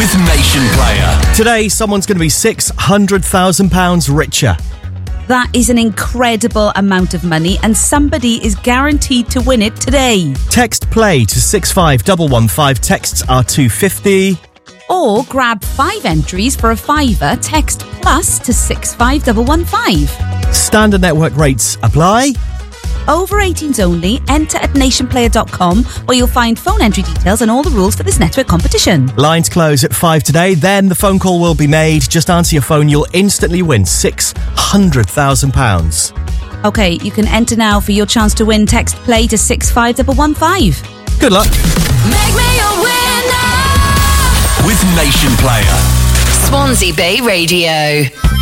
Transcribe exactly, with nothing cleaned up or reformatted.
with Nation Player. Today, someone's going to be six hundred thousand pounds richer. That is an incredible amount of money, and somebody is guaranteed to win it today. Text play to six five one one five. Texts are two fifty. Or grab five entries for a fiver. Text plus to six five one one five. Standard network rates apply. Over eighteens only. Enter at nationplayer dot com, where you'll find phone entry details and all the rules for this network competition. Lines close at five today. Then the phone call will be made. Just answer your phone. You'll instantly win six hundred thousand pounds. OK, you can enter now for your chance to win. Text play to six five one one five. Good luck. Make me a winner With Nation Player. Swansea Bay Radio.